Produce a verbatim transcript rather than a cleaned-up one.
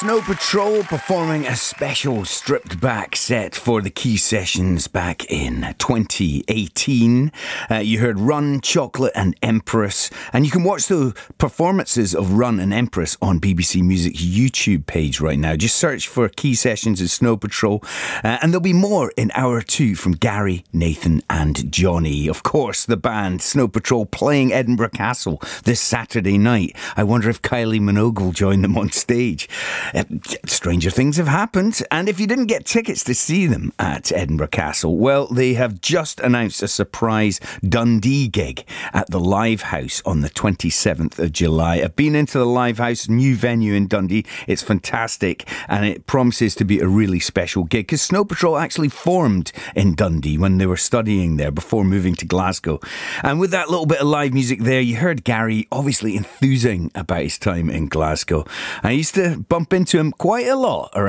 Snow Patrol performing a special stripped back set for the Key Sessions back in twenty eighteen. Uh, you heard Run, Chocolate and Empress, and you can watch the performances of Run and Empress on B B C Music's YouTube page right now. Just search for Key Sessions and Snow Patrol, uh, and there'll be more in hour two from Gary, Nathan and Johnny. Of course, the band Snow Patrol playing Edinburgh Castle this Saturday night. I wonder if Kylie Minogue will join them on stage. Uh, stranger things have happened, and if you didn't get tickets to see them at Edinburgh Castle, well, they have just announced a surprise Dundee gig at the Live House on the twenty-seventh of July. I've been into the Live House, new venue in Dundee. It's fantastic, and it promises to be a really special gig, because Snow Patrol actually formed in Dundee when they were studying there before moving to Glasgow. And with that little bit of live music there, you heard Gary obviously enthusing about his time in Glasgow. I used to bump into him quite a lot around